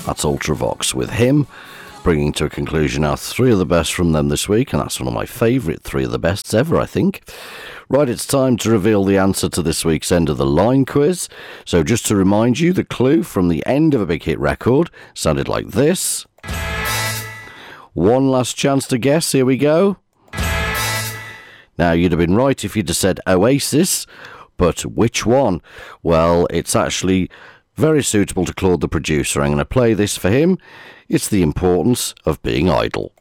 That's Ultravox with Him, bringing to a conclusion our three of the best from them this week, and that's one of my favourite three of the bests ever, I think. Right, it's time to reveal the answer to this week's End of the Line quiz. So just to remind you, the clue from the end of a big hit record sounded like this. One last chance to guess, here we go. Now, you'd have been right if you'd have said Oasis, but which one? Well, it's actually very suitable to Claude the producer. I'm going to play this for him. It's The Importance of Being Idle.